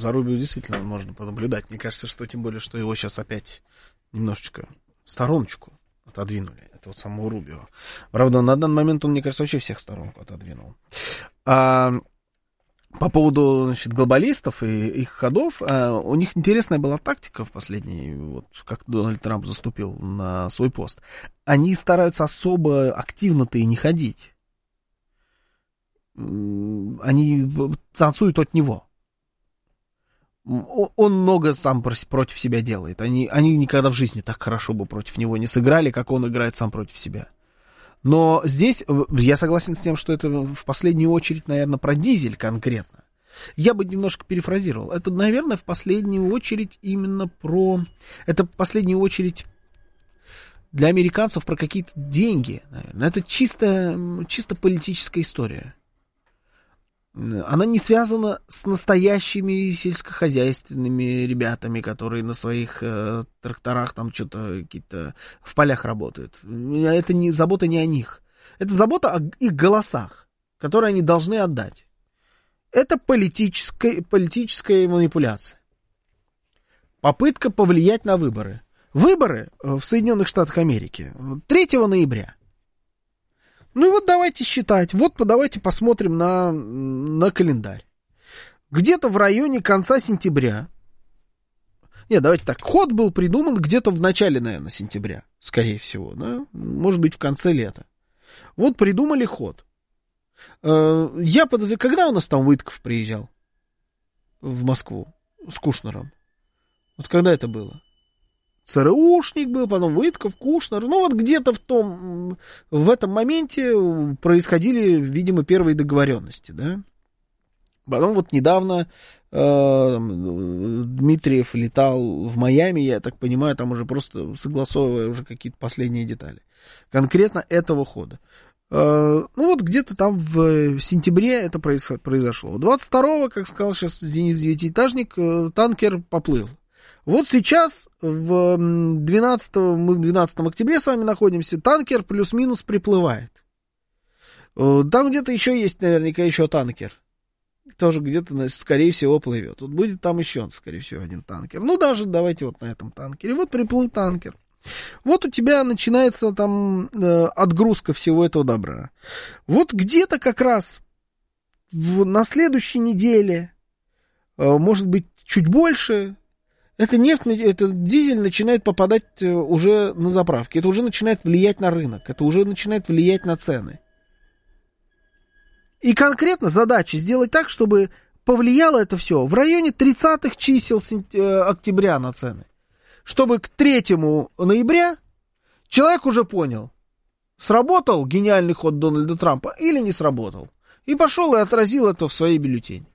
За Рубио действительно можно понаблюдать. Мне кажется, что тем более, что его сейчас опять немножечко в стороночку отодвинули, этого самого Рубио. Правда, на данный момент он, мне кажется, вообще всех сторонку отодвинул. По поводу, значит, глобалистов и их ходов, у них интересная была тактика в последней, вот как Дональд Трамп заступил на свой пост. Они стараются особо активно-то и не ходить. Они танцуют от него. Он много сам против себя делает. Они никогда в жизни так хорошо бы против него не сыграли, как он играет сам против себя. Но здесь я согласен с тем, что это в последнюю очередь, наверное, про дизель конкретно. Я бы немножко перефразировал. Это, наверное, в последнюю очередь именно про... Это в последнюю очередь для американцев про какие-то деньги, наверное. Это чисто политическая история. Она не связана с настоящими сельскохозяйственными ребятами, которые на своих тракторах там что-то какие-то в полях работают. Это не забота не о них. Это забота о их голосах, которые они должны отдать. Это политическая манипуляция. Попытка повлиять на выборы. Выборы в Соединенных Штатах Америки 3 ноября. Ну вот давайте считать. Вот давайте посмотрим на календарь. Где-то в районе конца сентября. Нет, давайте так. Ход был придуман где-то в начале, наверное, сентября. Скорее всего, да? Может быть, в конце лета. Вот придумали ход. Я подозреваю, когда у нас там Вытков приезжал в Москву с Кушнером? Вот когда это было? ЦРУшник был, потом Вытков, Кушнер. Ну, вот где-то в этом моменте происходили, видимо, первые договоренности, да. Потом вот недавно Дмитриев летал в Майами, я так понимаю, там уже просто согласовывая уже какие-то последние детали. Конкретно этого хода. Ну, вот где-то там в сентябре это произошло. 22-го, как сказал сейчас Денис Девятиэтажник, танкер поплыл. Вот сейчас, мы в 12 октября с вами находимся, танкер плюс-минус приплывает. Там где-то еще есть наверняка еще танкер. Тоже где-то, скорее всего, плывет. Вот будет там еще, скорее всего, один танкер. Ну, даже давайте вот на этом танкере. Вот приплыл танкер. Вот у тебя начинается там отгрузка всего этого добра. Вот где-то как раз на следующей неделе, может быть, чуть больше... Это дизель начинает попадать уже на заправки. Это уже начинает влиять на рынок. Это уже начинает влиять на цены. И конкретно задача сделать так, чтобы повлияло это все в районе 30-х чисел октября на цены. Чтобы к 3 ноября человек уже понял, сработал гениальный ход Дональда Трампа или не сработал. И пошел и отразил это в своей бюллетени.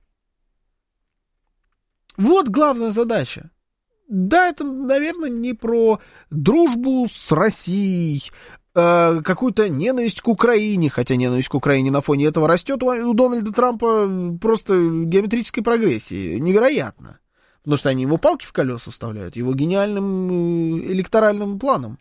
Вот главная задача. Да, это, наверное, не про дружбу с Россией, какую-то ненависть к Украине, хотя ненависть к Украине на фоне этого растет у Дональда Трампа просто геометрической прогрессии. Невероятно. Потому что они ему палки в колеса вставляют, его гениальным электоральным планом.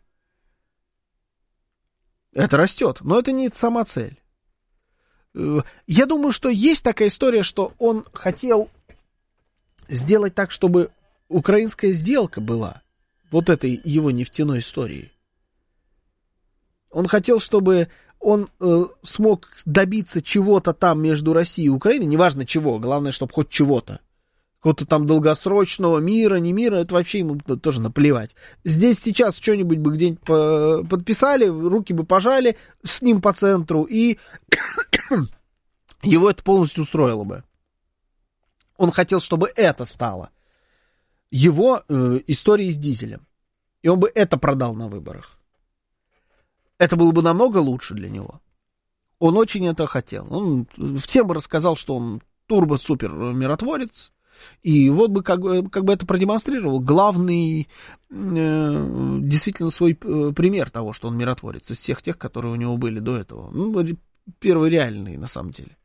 Это растет, но это не сама цель. Я думаю, что есть такая история, что он хотел сделать так, чтобы украинская сделка была вот этой его нефтяной историей. Он хотел, чтобы он смог добиться чего-то там между Россией и Украиной, неважно чего, главное, чтобы хоть чего-то. Какого-то там долгосрочного мира, не мира, это вообще ему тоже наплевать. Здесь сейчас что-нибудь бы где-нибудь подписали, руки бы пожали с ним по центру, и его это полностью устроило бы. Он хотел, чтобы это стало его историей с дизелем. И он бы это продал на выборах. Это было бы намного лучше для него. Он очень это хотел. Он всем бы рассказал, что он турбо-супер-миротворец. И вот бы как бы это продемонстрировал. Главный действительно свой пример того, что он миротворец из всех тех, которые у него были до этого. Ну, первый реальный, на самом деле.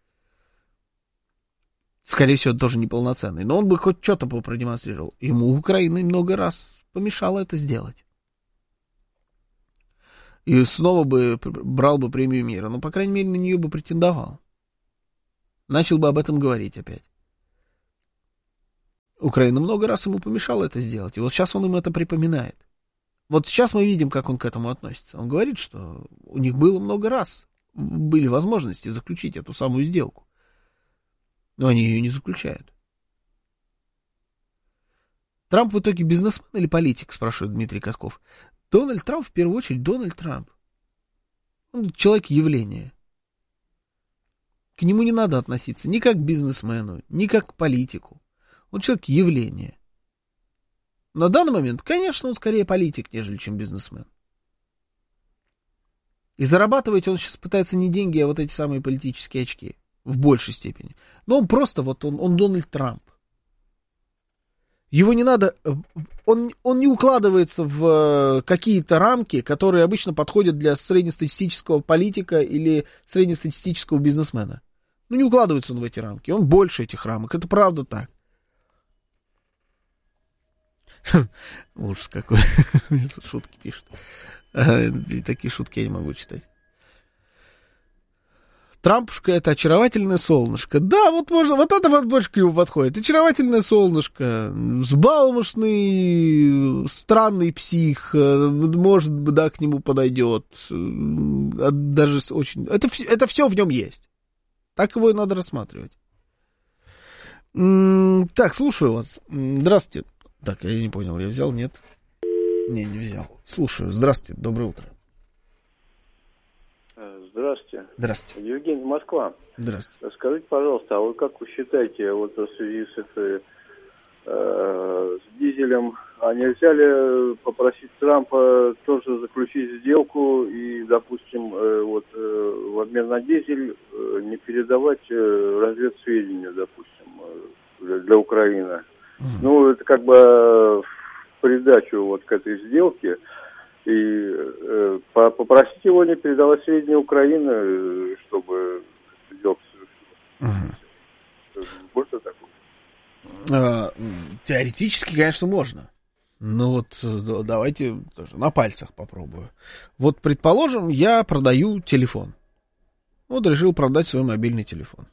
Скорее всего, тоже неполноценный. Но он бы хоть что-то продемонстрировал. Ему Украина много раз помешала это сделать. И снова бы брал бы премию мира. Но, по крайней мере, на нее бы претендовал. Начал бы об этом говорить опять. Украина много раз ему помешала это сделать, и вот сейчас он им это припоминает. Вот сейчас мы видим, как он к этому относится. Он говорит, что у них было много раз, были возможности заключить эту самую сделку, но они ее не заключают. Трамп в итоге бизнесмен или политик, спрашивает Дмитрий Катков. Дональд Трамп, в первую очередь, Дональд Трамп. Он человек-явление. К нему не надо относиться ни как к бизнесмену, ни как к политику. Он человек-явление. На данный момент, конечно, он скорее политик, нежели чем бизнесмен. И зарабатывать он сейчас пытается не деньги, а вот эти самые политические очки. В большей степени. Но он просто, вот он Дональд Трамп. Его не надо, он не укладывается в какие-то рамки, которые обычно подходят для среднестатистического политика или среднестатистического бизнесмена. Ну, не укладывается он в эти рамки, он больше этих рамок, это правда так. Ужас какой, мне тут шутки пишут. И такие шутки я не могу читать. Трампушка — это очаровательное солнышко. Да, вот можно, вот это вот больше к нему подходит. Очаровательное солнышко, взбалмошный, странный псих, может быть, да, к нему подойдет. Даже очень... Это все в нем есть. Так его и надо рассматривать. Так, слушаю вас. Здравствуйте. Так, я не понял, я взял, нет? Не взял. Слушаю. Здравствуйте, доброе утро. Здравствуйте. Здравствуйте. Евгений, Москва. Здравствуйте. Скажите, пожалуйста, а вы как вы считаете, вот в связи с дизелем, а нельзя ли попросить Трампа тоже заключить сделку и, допустим, в обмен на дизель не передавать разведсведения, допустим, для Украины? Ну, это как бы в придачу вот к этой сделке. И попросить его не передавать сведения Украины, чтобы сделка совершилась. Можно такое? Теоретически, конечно, можно. Но вот давайте тоже на пальцах попробую. Вот, предположим, я продаю телефон. Вот решил продать свой мобильный телефон.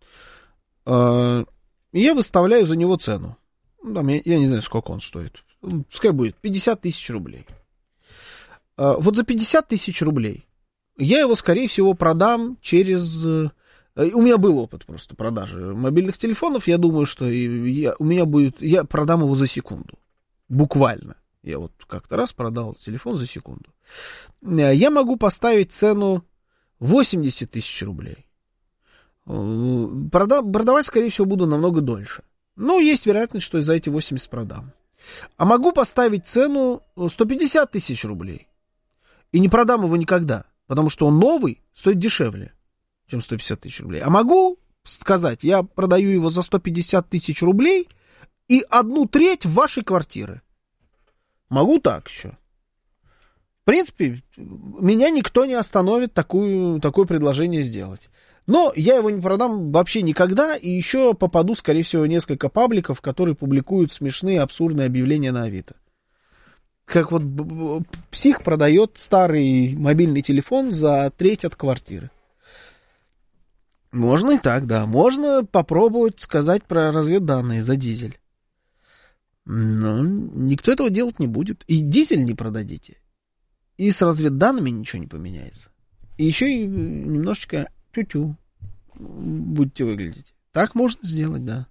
И я выставляю за него цену. Там, я не знаю, сколько он стоит. Пускай будет 50 тысяч рублей. Вот за 50 тысяч рублей я его, скорее всего, продам через... У меня был опыт просто продажи мобильных телефонов. Я думаю, что я продам его за секунду. Буквально. Я вот как-то раз продал телефон за секунду. Я могу поставить цену 80 тысяч рублей. Продавать, скорее всего, буду намного дольше. Но есть вероятность, что и за эти 80 продам. А могу поставить цену 150 тысяч рублей. И не продам его никогда, потому что он новый, стоит дешевле, чем 150 тысяч рублей. А могу сказать, я продаю его за 150 тысяч рублей и 1/3 вашей квартиры. Могу так еще. В принципе, меня никто не остановит такое предложение сделать. Но я его не продам вообще никогда, и еще попаду, скорее всего, в несколько пабликов, которые публикуют смешные, абсурдные объявления на Авито. Как вот псих продает старый мобильный телефон за 1/3 от квартиры. Можно и так, да. Можно попробовать сказать про разведданные за дизель. Но никто этого делать не будет. И дизель не продадите. И с разведданными ничего не поменяется. И еще и немножечко тю-тю будете выглядеть. Так можно сделать, да.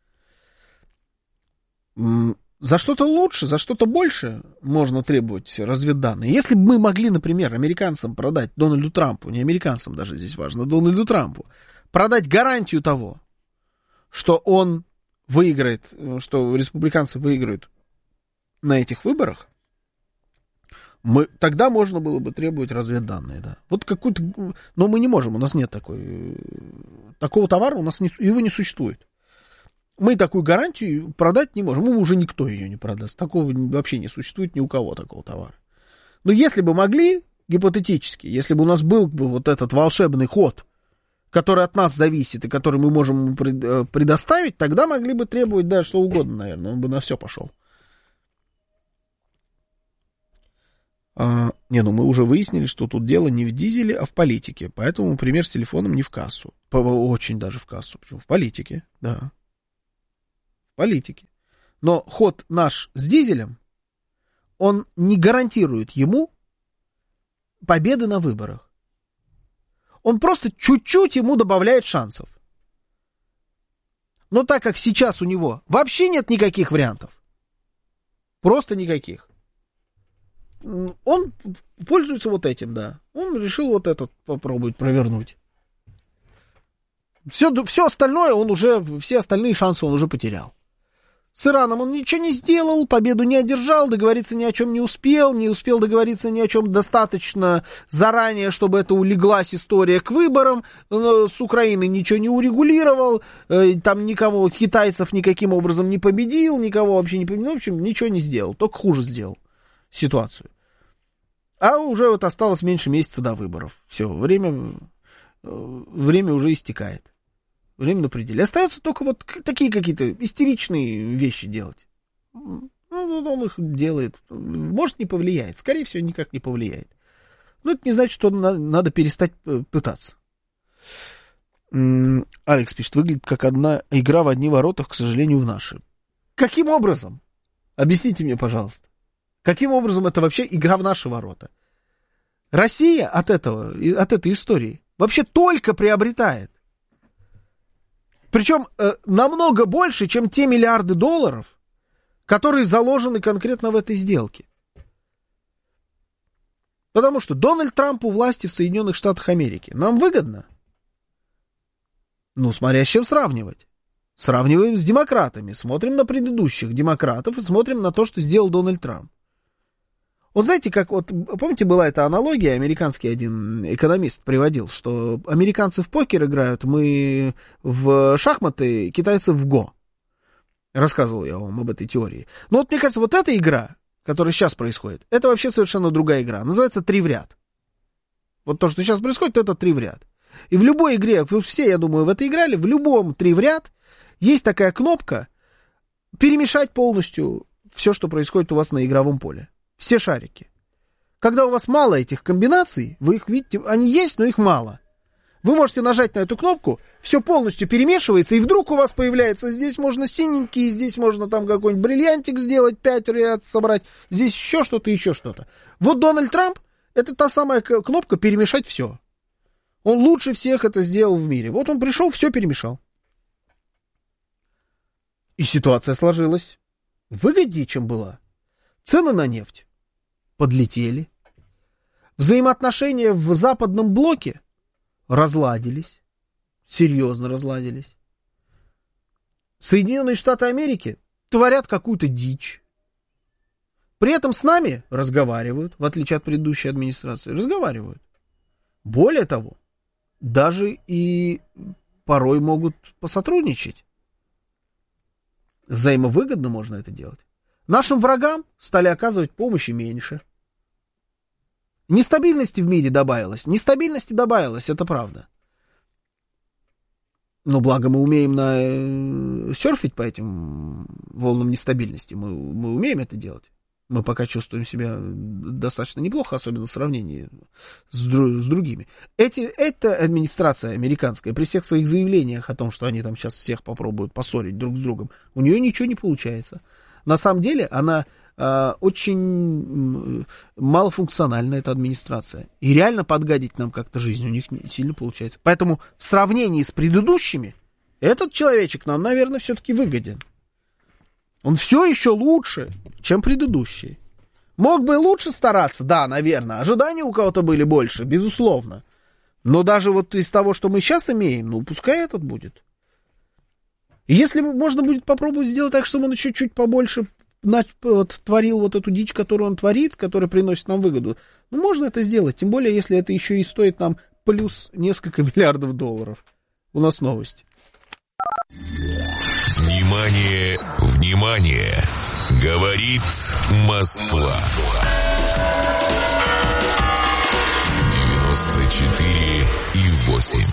За что-то лучше, за что-то больше можно требовать разведданные. Если бы мы могли, например, американцам продать Дональду Трампу, не американцам даже здесь важно, Дональду Трампу, продать гарантию того, что он выиграет, что республиканцы выиграют на этих выборах, тогда можно было бы требовать разведданные, да. Вот какую-то... Но мы не можем, у нас нет такого товара, у нас его не существует. Мы такую гарантию продать не можем. Уже никто ее не продаст. Такого вообще не существует ни у кого такого товара. Но если бы могли, гипотетически, если бы у нас был бы вот этот волшебный ход, который от нас зависит и который мы можем предоставить, тогда могли бы требовать, да, что угодно, наверное. Он бы на все пошел. Мы уже выяснили, что тут дело не в дизеле, а в политике. Поэтому пример с телефоном не в кассу. Очень даже в кассу. Почему? В политике, да. Политики. Но ход наш с дизелем, он не гарантирует ему победы на выборах. Он просто чуть-чуть ему добавляет шансов. Но так как сейчас у него вообще нет никаких вариантов, просто никаких, он пользуется вот этим, да. Он решил вот этот попробовать провернуть. Все остальное он уже, все остальные шансы он уже потерял. С Ираном он ничего не сделал, победу не одержал, договориться ни о чем не успел договориться ни о чем достаточно заранее, чтобы это улеглась история к выборам. С Украиной ничего не урегулировал, там никого, китайцев никаким образом не победил, никого вообще не победил, в общем, ничего не сделал, только хуже сделал ситуацию. А уже вот осталось меньше месяца до выборов. Все, время уже истекает. Время на пределе. Остается только вот такие какие-то истеричные вещи делать. Ну, он их делает. Может, не повлияет. Скорее всего, никак не повлияет. Но это не значит, что надо перестать пытаться. Алекс пишет, выглядит как одна игра в одни ворота, к сожалению, в наши. Каким образом? Объясните мне, пожалуйста. Каким образом это вообще игра в наши ворота? Россия от этой истории вообще только приобретает. Причем намного больше, чем те миллиарды долларов, которые заложены конкретно в этой сделке. Потому что Дональд Трамп у власти в Соединенных Штатах Америки. Нам выгодно? Ну, смотря с чем сравнивать. Сравниваем с демократами. Смотрим на предыдущих демократов и смотрим на то, что сделал Дональд Трамп. Вот знаете, как вот, помните, была эта аналогия, американский один экономист приводил, что американцы в покер играют, мы в шахматы, китайцы в го. Рассказывал я вам об этой теории. Но вот мне кажется, вот эта игра, которая сейчас происходит, это вообще совершенно другая игра. Называется 3 в ряд. Вот то, что сейчас происходит, это 3 в ряд. И в любой игре, вы все, я думаю, в это играли, в любом 3 в ряд есть такая кнопка перемешать полностью все, что происходит у вас на игровом поле. Все шарики. Когда у вас мало этих комбинаций, вы их видите, они есть, но их мало. Вы можете нажать на эту кнопку, все полностью перемешивается, и вдруг у вас появляется, здесь можно синенький, здесь можно там какой-нибудь бриллиантик сделать, 5 ряд собрать, здесь еще что-то, еще что-то. Вот Дональд Трамп, это та самая кнопка перемешать все. Он лучше всех это сделал в мире. Вот он пришел, все перемешал. И ситуация сложилась выгоднее, чем была. Цены на нефть подлетели. Взаимоотношения в западном блоке разладились. Серьезно разладились. Соединенные Штаты Америки творят какую-то дичь. При этом с нами разговаривают, в отличие от предыдущей администрации. Разговаривают. Более того, даже и порой могут посотрудничать. Взаимовыгодно можно это делать. Нашим врагам стали оказывать помощи меньше. Нестабильности в мире добавилось. Нестабильности добавилось, это правда. Но благо мы умеем серфить по этим волнам нестабильности. Мы умеем это делать. Мы пока чувствуем себя достаточно неплохо, особенно в сравнении с другими. Эта администрация американская, при всех своих заявлениях о том, что они там сейчас всех попробуют поссорить друг с другом, у нее ничего не получается. На самом деле она очень малофункциональна, эта администрация. И реально подгадить нам как-то жизнь у них не сильно получается. Поэтому в сравнении с предыдущими, этот человечек нам, наверное, все-таки выгоден. Он все еще лучше, чем предыдущие. Мог бы лучше стараться, да, наверное. Ожидания у кого-то были больше, безусловно. Но даже вот из того, что мы сейчас имеем, ну, пускай этот будет. И если можно будет попробовать сделать так, чтобы он еще чуть побольше творил вот эту дичь, которую он творит, которая приносит нам выгоду, ну, можно это сделать. Тем более, если это еще и стоит нам плюс несколько миллиардов долларов. У нас новости. Внимание, внимание! Говорит Москва. 94,8.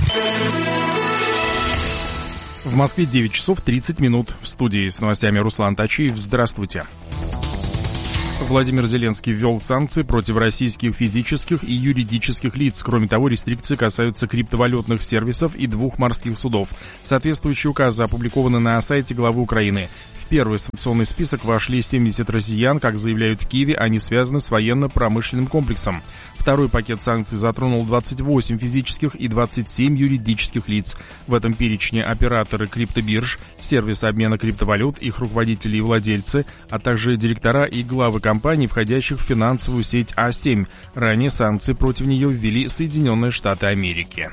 В Москве 9 часов 30 минут. В студии с новостями Руслан Тачиев. Здравствуйте. Владимир Зеленский ввел санкции против российских физических и юридических лиц. Кроме того, рестрикции касаются криптовалютных сервисов и 2 морских судов. Соответствующие указы опубликованы на сайте главы Украины. В первый санкционный список вошли 70 россиян, как заявляют в Киеве, они связаны с военно-промышленным комплексом. Второй пакет санкций затронул 28 физических и 27 юридических лиц. В этом перечне операторы криптобирж, сервисы обмена криптовалют, их руководители и владельцы, а также директора и главы компаний, входящих в финансовую сеть А7. Ранее санкции против нее ввели Соединенные Штаты Америки.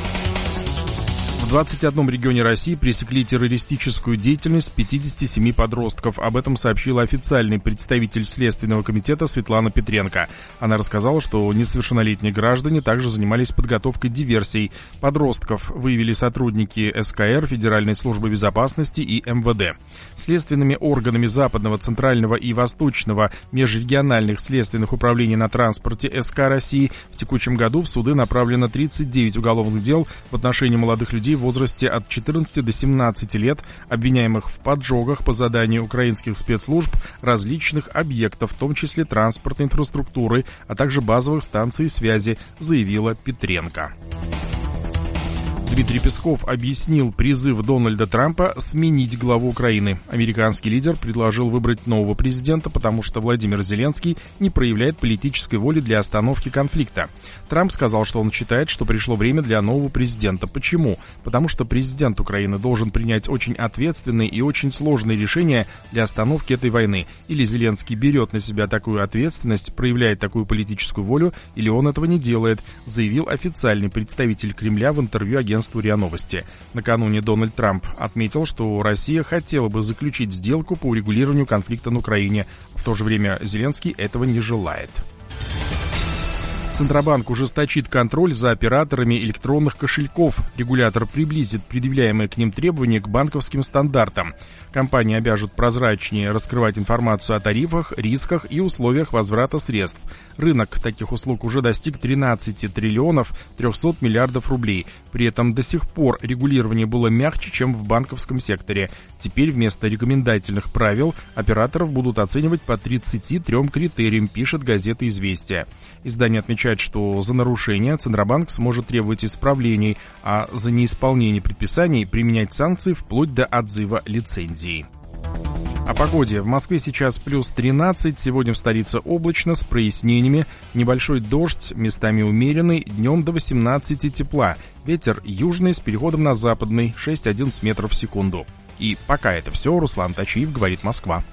В 21 регионе России пресекли террористическую деятельность 57 подростков. Об этом сообщила официальный представитель Следственного комитета Светлана Петренко. Она рассказала, что несовершеннолетние граждане также занимались подготовкой диверсий. Подростков выявили сотрудники СКР, Федеральной службы безопасности и МВД. Следственными органами Западного, Центрального и Восточного межрегиональных следственных управлений на транспорте СК России в текущем году в суды направлено 39 уголовных дел в отношении молодых людей в возрасте от 14 до 17 лет, обвиняемых в поджогах по заданию украинских спецслужб различных объектов, в том числе транспортной инфраструктуры, а также базовых станций связи, заявила Петренко. Дмитрий Песков объяснил призыв Дональда Трампа сменить главу Украины. Американский лидер предложил выбрать нового президента, потому что Владимир Зеленский не проявляет политической воли для остановки конфликта. Трамп сказал, что он считает, что пришло время для нового президента. Почему? Потому что президент Украины должен принять очень ответственные и очень сложные решения для остановки этой войны. Или Зеленский берет на себя такую ответственность, проявляет такую политическую волю, или он этого не делает, заявил официальный представитель Кремля в интервью агентству РИА Новости. Накануне Дональд Трамп отметил, что Россия хотела бы заключить сделку по урегулированию конфликта на Украине. В то же время Зеленский этого не желает. Центробанк ужесточит контроль за операторами электронных кошельков. Регулятор приблизит предъявляемые к ним требования к банковским стандартам. Компании обяжут прозрачнее раскрывать информацию о тарифах, рисках и условиях возврата средств. Рынок таких услуг уже достиг 13 триллионов 300 миллиардов рублей. При этом до сих пор регулирование было мягче, чем в банковском секторе. Теперь вместо рекомендательных правил операторов будут оценивать по 33 критериям, пишет газета «Известия». Издание отмечает, что за нарушение Центробанк сможет требовать исправлений, а за неисполнение предписаний применять санкции вплоть до отзыва лицензии. О погоде. В Москве сейчас плюс 13, сегодня в столице облачно, с прояснениями, небольшой дождь, местами умеренный, днем до 18 тепла, ветер южный с переходом на западный, 6-11 метров в секунду. И пока это все, Руслан Тачиев, говорит Москва.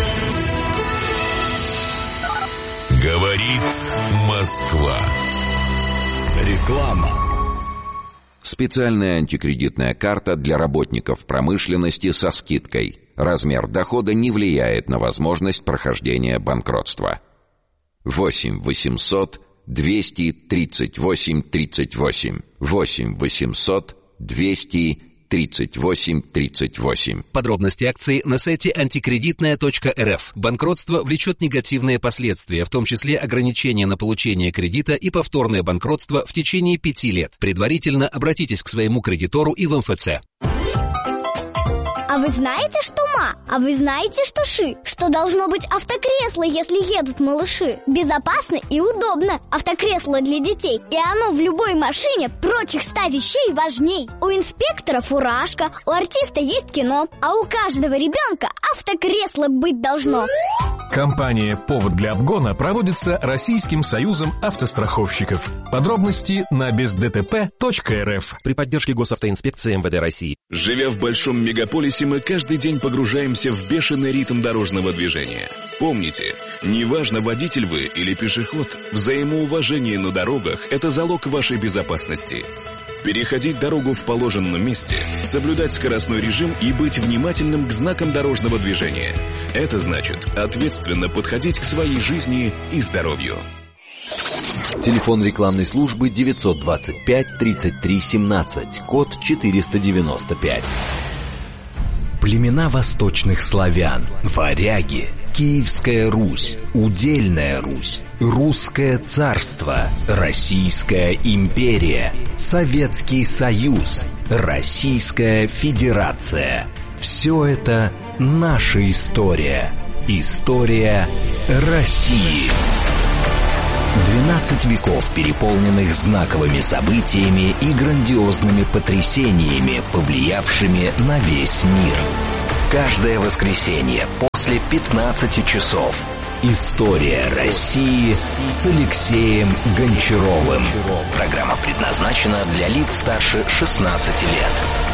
Говорит Москва. Реклама. Специальная антикредитная карта для работников промышленности со скидкой. Размер дохода не влияет на возможность прохождения банкротства. 8 800 238 38. 8 800 238 38. Подробности акции на сайте антикредитная.рф. Банкротство влечет негативные последствия, в том числе ограничение на получение кредита и повторное банкротство в течение 5 лет. Предварительно обратитесь к своему кредитору и в МФЦ. А вы знаете, что ма? А вы знаете, что ши? Что должно быть автокресло, если едут малыши? Безопасно и удобно. Автокресло для детей. И оно в любой машине прочих 100 вещей важней. У инспектора фуражка, у артиста есть кино, а у каждого ребенка автокресло быть должно. Кампания «Повод для обгона» проводится Российским союзом автостраховщиков. Подробности на бездтп.рф. При поддержке Госавтоинспекции МВД России. Живя в большом мегаполисе, мы каждый день погружаемся в бешеный ритм дорожного движения. Помните, неважно, водитель вы или пешеход, взаимоуважение на дорогах – это залог вашей безопасности. Переходить дорогу в положенном месте, соблюдать скоростной режим и быть внимательным к знакам дорожного движения. Это значит ответственно подходить к своей жизни и здоровью. Телефон рекламной службы 925 33 17, код 495. Племена восточных славян, варяги, Киевская Русь, Удельная Русь, Русское царство, Российская империя, Советский Союз, Российская Федерация. Все это наша история. История России. 12 веков, переполненных знаковыми событиями и грандиозными потрясениями, повлиявшими на весь мир. Каждое воскресенье после 15 часов. История России с Алексеем Гончаровым. Программа предназначена для лиц старше 16 лет.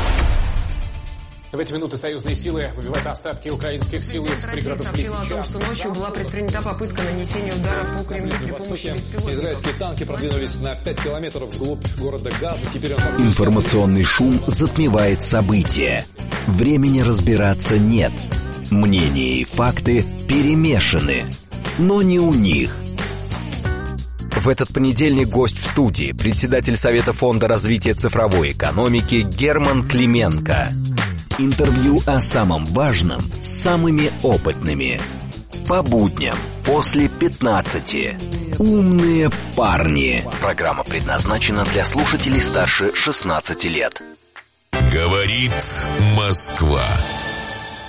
В эти минуты союзные силы выбивают остатки украинских сил из пригородов Лисича. Сообщила о том, что ночью была предпринята попытка нанесения удара по Кремлю при помощи беспилотников. Израильские танки продвинулись на 5 километров вглубь города Газа. Теперь Информационный шум затмевает события. Времени разбираться нет. Мнения и факты перемешаны. Но не у них. В этот понедельник гость в студии, председатель Совета фонда развития цифровой экономики Герман Клименко. Интервью о самом важном с самыми опытными. По будням после 15. Умные парни. Программа предназначена для слушателей старше 16 лет. Говорит Москва.